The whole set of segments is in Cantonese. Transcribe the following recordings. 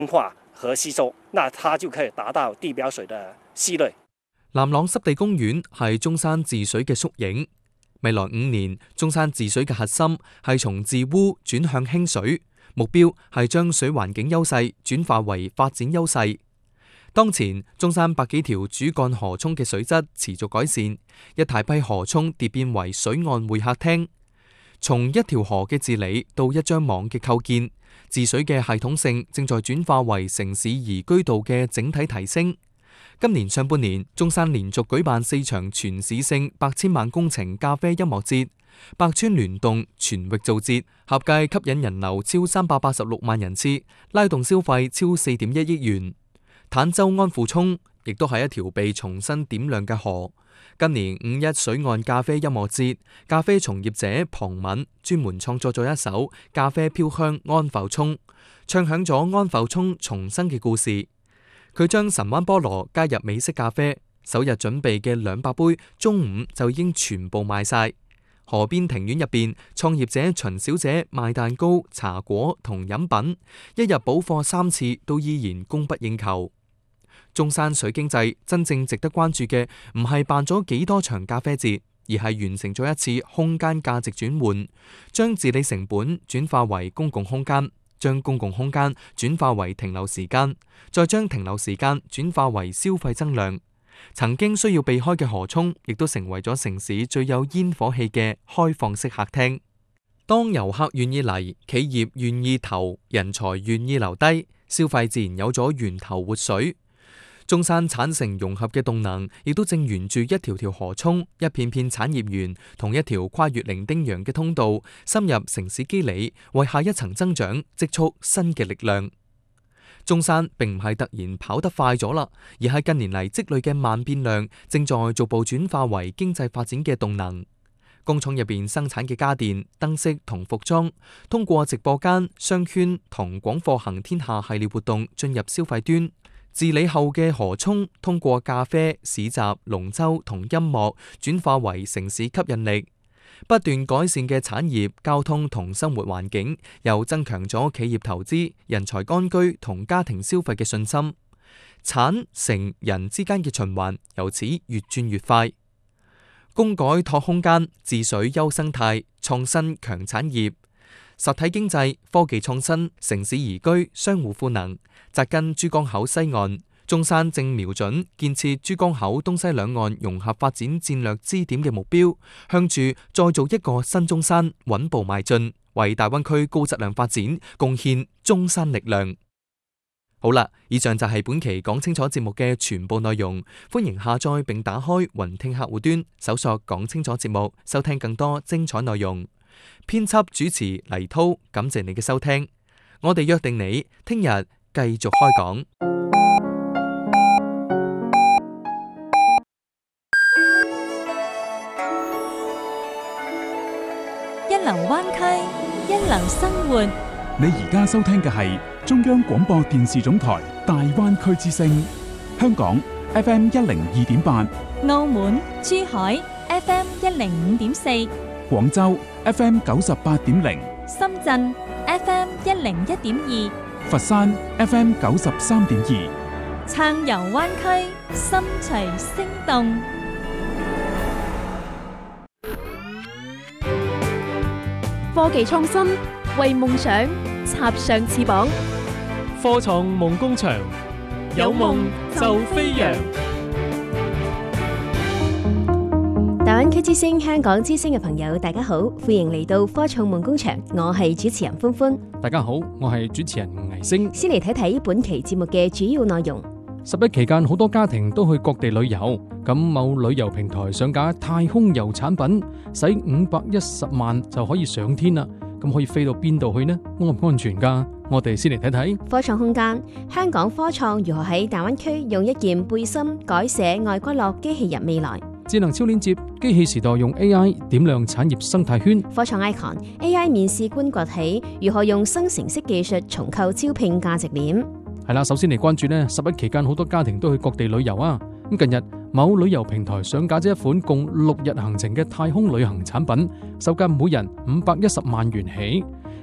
化和吸收，那它就可以達到地表水的吸率。 南朗濕地公園係中山治水嘅縮影。未來5年，中山治水嘅核心係從治污轉向興水，目標係將水環境優勢轉化為發展優勢。當前，中山百幾條主幹河涌嘅水質持續改善，一大批河涌蝶變為水岸會客廳。從一條河嘅治理到一張網嘅構建，治水嘅系統性正在轉化為城市宜居度嘅整體提升。今年上半年，中山連續舉辦4場全市性百千萬工程咖啡音樂節、百川聯動全域造節，合計吸引人流超386萬人次，拉動消費超4.1億元。坦洲安富涌亦都係一條被重新點亮嘅河。今年5·1水岸咖啡音樂節，咖啡從業者龐敏專門創作咗一首《咖啡飄香安浮涌》，唱響咗安浮涌重生嘅故事。佢將神灣菠蘿加入美式咖啡，首日準備嘅200杯，中午就已經全部賣晒。河邊庭院入邊，創業者秦小姐賣蛋糕、茶果同飲品，一日補貨3次都依然供不應求。中山水經濟真正值得關注嘅，唔係辦咗幾多場咖啡節，而係完成咗一次空間價值轉換，將治理成本轉化為公共空間，將公共空間轉化為停留時間，再將停留時間轉化為消費增量。曾經需要避開嘅河涌，亦都成為咗城市最有煙火氣嘅開放式客廳。當遊客願意嚟，企業願意投，人才願意留低，消費自然有咗源頭活水。中山產城融合嘅動能，亦都正沿住一條條河涌、一片片產業園同一條跨越伶仃洋嘅通道，深入城市肌理，為下一層增長積蓄新嘅力量。中山並唔係突然跑得快咗啦，而係近年嚟積累嘅慢變量，正在逐步轉化為經濟發展嘅動能。工廠入邊生產嘅家電、燈飾同服裝，通過直播間、商圈同廣貨行天下系列活動進入消費端。治理後嘅河涌，通過咖啡、市集、龍舟同音樂轉化為城市吸引力。不斷改善嘅產業、交通同生活環境，又增強咗企業投資、人才安居同家庭消費嘅信心。產、城、人之間嘅循環由此越轉越快。工改拓空間，治水優生態，創新強產業。實體經濟、科技創新、城市宜居、相互賦能，扎根珠江口西岸。中山正瞄準建設珠江口東西兩岸融合發展戰略支點嘅目標，向住再造一個新中山穩步邁進，為大灣區高質量發展貢獻中山力量。好啦，以上就係本期講清楚節目嘅全部內容。歡迎下載並打開雲聽客戶端，搜索講清楚節目，收聽更多精彩內容。編輯主持黎濤，感謝你嘅收聽。我哋約定你聽日繼續開講。 一流灣區，一流生活。 你而家收聽嘅係中央廣播電視總台大灣區之聲，香港 FM 102.8， 澳門、珠海 FM 105.4， 廣州 FM 98.0， 深圳 FM 101.2， 佛山 FM 93.2。 撐遊灣區，心隨聲動。 科技創新，為夢想插上翅膀。 科創夢工場，有夢就飛揚。 大灣區之聲、香港之聲嘅朋友，大家好，歡迎嚟到科創夢工場，我係主持人歡歡。 大家好，我係主持人倪星。 先嚟睇睇本期節目嘅主要內容。 11期間，好多家庭都去各地旅遊，咁某旅遊平台上架太空遊產品，使510萬就可以上天啦。咁可以飛到邊度去呢？安唔安全噶？我哋先嚟睇睇科創空間。香港科創如何喺大灣區用一件背心改寫外骨骼機器人未來？ 智能超鏈接，機器時代用 AI 點亮產業生態圈。 科創 icon AI 面試官崛起，如何用生成式技術重構招聘價值鏈？ 係啦，首先嚟關注呢11期間好多家庭都去各地旅遊啊。咁近日某旅遊平台上架咗一款共6日行程嘅太空旅行產品，售價每人510萬元起。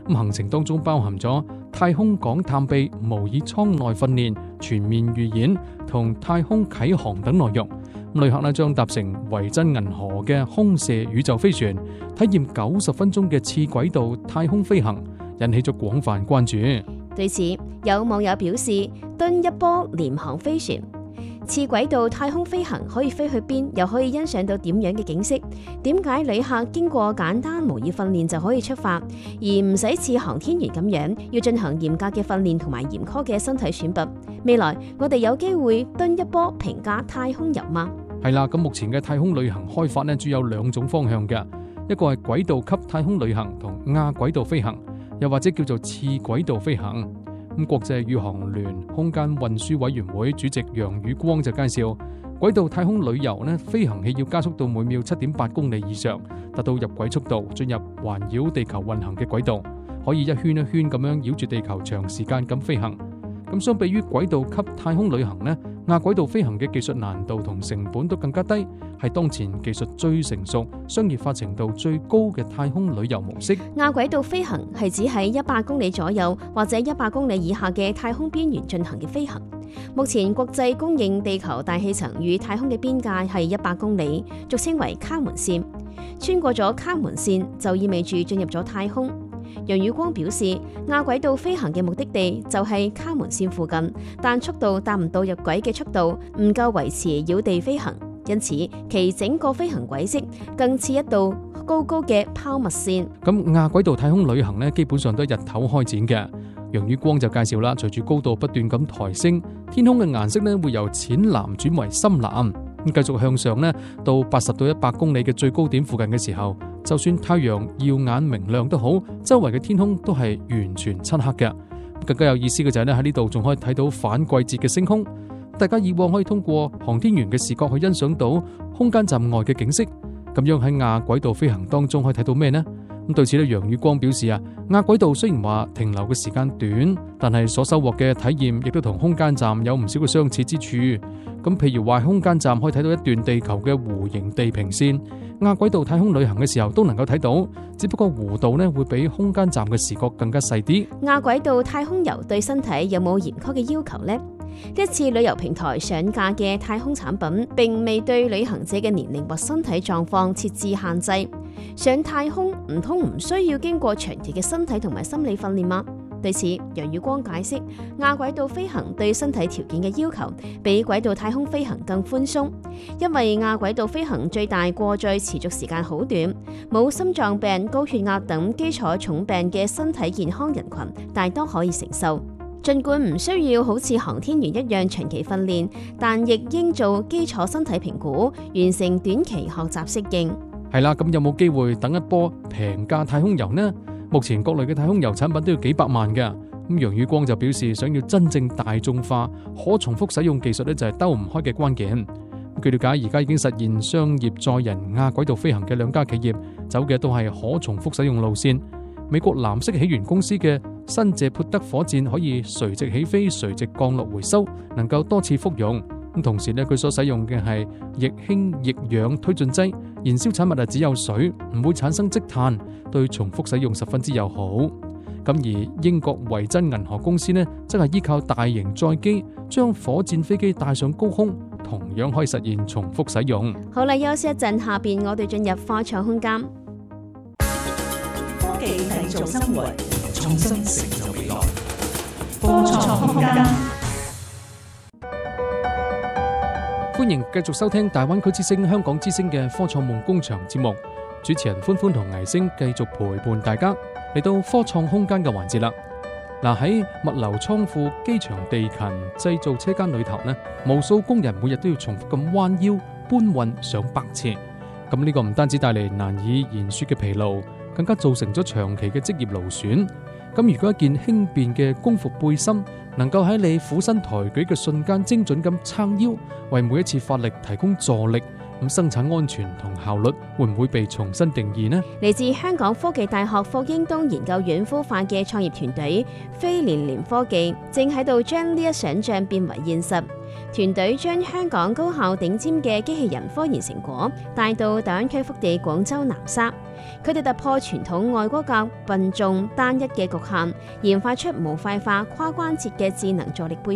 咁行程當中包含咗太空港探秘、模擬艙內訓練、全面預演同太空啟航等內容。旅客將搭乘維珍銀河嘅空射宇宙飛船，體驗90分鐘嘅次軌道太空飛行，引起咗廣泛關注。 對此，有網友表示：敦一波廉航飛船，次軌道太空飛行可以飛去邊，又可以欣賞到點樣嘅景色？點解旅客經過簡單模擬訓練就可以出發，而唔使似航天員咁樣要進行嚴格嘅訓練同埋嚴苛嘅身體選拔？未來我哋有機會敦一波平價太空遊嗎？ 係啦，咁目前嘅太空旅行開發呢，主要有2種方向嘅，一個係軌道級太空旅行同亞軌道飛行，又或者叫做次軌道飛行。咁國際宇航聯空間運輸委員會主席楊宇光就介紹，軌道太空旅遊呢，飛行器要加速到每秒7.8公里以上，達到入軌速度，進入環繞地球運行嘅軌道，可以一圈一圈咁樣繞住地球長時間咁飛行。咁相比於軌道級太空旅行呢，亞軌道飛行嘅技術難度同成本都更加低，係當前技術最成熟、商業化程度最高嘅太空旅遊模式。 亞軌道飛行係指喺100公里左右或者100公里以下嘅太空邊緣進行嘅飛行。目前國際公認地球大氣層與太空嘅邊界係100公里，俗稱為卡門線。穿過咗卡門線就意味住進入咗太空。楊宇光表示，亞軌道飛行嘅目的地就係卡門線附近，但速度達唔到入軌嘅速度，唔夠維持繞地飛行，因此其整個飛行軌跡更似一道高高嘅拋物線。 咁亞軌道太空旅行呢，基本上都係日頭開展嘅。楊宇光就介紹啦，隨住高度不斷咁抬升，天空嘅顏色呢會由淺藍轉為深藍，咁繼續向上呢，到80到100公里嘅最高點附近嘅時候，就算太陽耀眼明亮都好，周圍嘅天空都係完全漆黑嘅。更加有意思嘅就係喺呢度仲可以睇到反季節嘅星空。大家以往可以通過航天員嘅視覺去欣賞到空間站外嘅景色，咁樣喺亞軌道飛行當中可以睇到咩呢？咁對此咧，楊宇光表示啊，亞軌道雖然話停留嘅時間短，但係所收穫嘅體驗亦都同空間站有唔少嘅相似之處。咁譬如話，空間站可以睇到一段地球嘅弧形地平線，亞軌道太空旅行嘅時候都能夠睇到，只不過弧度呢會比空間站嘅視覺更加細啲。 亞軌道太空遊對身體有冇嚴苛嘅要求呢？一次旅遊平台上架嘅太空產品，並未對旅行者嘅年齡或身體狀況設置限制。上太空唔通唔需要經過長期嘅身體同埋心理訓練嗎？對此，楊宇光解釋，亞軌道飛行對身體條件嘅要求比軌道太空飛行更寬鬆，因為亞軌道飛行最大過載持續時間好短，冇心臟病、高血壓等基礎重病嘅身體健康人群大多可以承受。儘管唔需要好似航天員一樣長期訓練，但亦應做基礎身體評估，完成短期學習適應。 係啦，咁有冇機會等一波平價太空遊呢？目前各類嘅太空遊產品都要幾百萬嘅。咁楊宇光就表示，想要真正大眾化、可重複使用技術呢，就係兜唔開嘅關鍵。據了解，而家已經實現商業載人亞軌道飛行嘅2家企業，走嘅都係可重複使用路線。美國藍色起源公司嘅新謝潑德火箭可以垂直起飛、垂直降落回收，能夠多次復用。咁同時呢，佢所使用嘅係液氫液氧推進劑，燃燒產物只有水，唔會產生積碳，對重複使用十分之友好。咁而英國維珍銀河公司呢，則係依靠大型載機將火箭飛機帶上高空，同樣可以實現重複使用。 好啦，休息一陣，下邊我哋進入科創空間。 科技製造生活，創新成就未來。科創空間， 歡迎繼續收聽大灣區之聲、香港之聲嘅科創夢工場節目。主持人歡歡同倪星繼續陪伴大家嚟到科創空間嘅環節啦。嗱，喺物流倉庫、機場地勤、製造車間裏頭呢，無數工人每日都要重複咁彎腰搬運上百次。咁呢個唔單止帶嚟難以言說嘅疲勞，更加造成咗長期嘅職業勞損。咁如果一件輕便嘅工服背心能夠喺你俯身抬舉嘅瞬間精準咁撐腰，為每一次發力提供助力，咁生產安全同效率會唔會被重新定義呢？ 嚟自香港科技大學霍英東研究院孵化嘅創業團隊飛連連科技，正喺度將呢一想像變為現實。 團隊將香港高校頂尖嘅機器人科研成果帶到大灣區腹地廣州南沙。佢哋突破傳統外骨骼笨重單一嘅局限，研發出模塊化跨關節嘅智能助力背